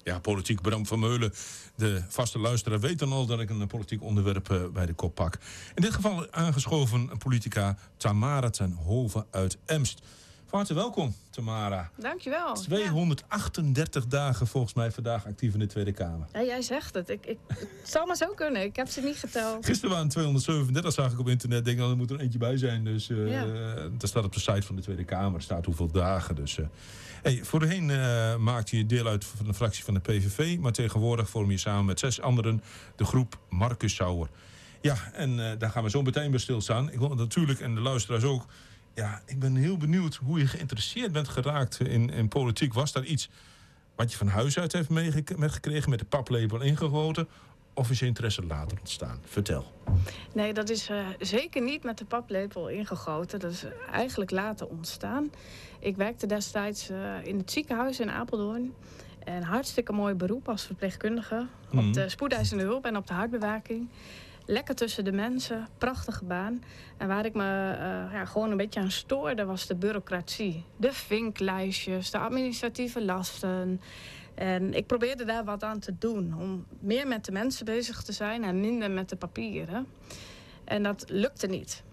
Ja, politiek. Bram van Meulen, de vaste luisteraar, weet dan al dat ik een politiek onderwerp bij de kop pak. In dit geval aangeschoven politica Tamara ten Hove uit Emst. Van harte welkom, Tamara. Dankjewel. 238 dagen volgens mij vandaag actief in de Tweede Kamer. Ja, jij zegt het. Het zou maar zo kunnen. Ik heb ze niet geteld. Gisteren waren 237, zag ik op internet. Denk, er moet er eentje bij zijn. Dus dat staat op de site van de Tweede Kamer. Er staat hoeveel dagen. Dus, voorheen maakte je deel uit van de fractie van de PVV. Maar tegenwoordig vorm je samen met 6 anderen de groep Marcus Sauer. Ja, en daar gaan we zo meteen bij stilstaan. Ik wil natuurlijk, en de luisteraars ook. Ja, ik ben heel benieuwd hoe je geïnteresseerd bent geraakt in politiek. Was dat iets wat je van huis uit heeft meegekregen, met de paplepel ingegoten? Of is je interesse later ontstaan? Vertel. Nee, dat is zeker niet met de paplepel ingegoten. Dat is eigenlijk later ontstaan. Ik werkte destijds in het ziekenhuis in Apeldoorn. Een hartstikke mooi beroep als verpleegkundige. Op de spoedeisende hulp en op de hartbewaking. Lekker tussen de mensen, prachtige baan. En waar ik me gewoon een beetje aan stoorde was de bureaucratie. De vinklijstjes, de administratieve lasten. En ik probeerde daar wat aan te doen. Om meer met de mensen bezig te zijn en minder met de papieren. En dat lukte niet.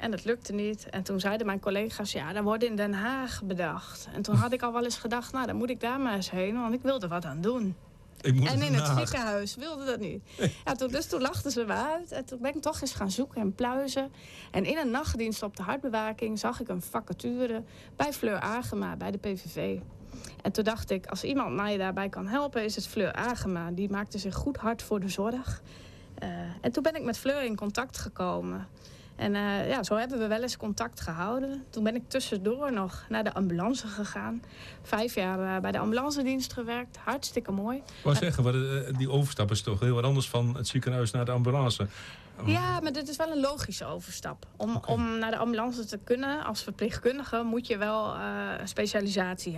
En toen zeiden mijn collega's, ja, dat wordt in Den Haag bedacht. En toen had ik al wel eens gedacht, nou, dan moet ik daar maar eens heen. Want ik wilde wat aan doen. En in het ziekenhuis wilde dat niet. Ja, toen lachten ze me uit. En toen ben ik toch eens gaan zoeken en pluizen. En in een nachtdienst op de hartbewaking zag ik een vacature bij Fleur Agema, bij de PVV. En toen dacht ik, als iemand mij daarbij kan helpen, is het Fleur Agema. Die maakte zich goed hard voor de zorg. En toen ben ik met Fleur in contact gekomen. En zo hebben we wel eens contact gehouden. Toen ben ik tussendoor nog naar de ambulance gegaan. 5 jaar bij de ambulancedienst gewerkt. Hartstikke mooi. Ik wou zeggen, die overstap is toch heel wat anders van het ziekenhuis naar de ambulance. Ja, maar dit is wel een logische overstap. Om naar de ambulance te kunnen als verpleegkundige moet je wel een specialisatie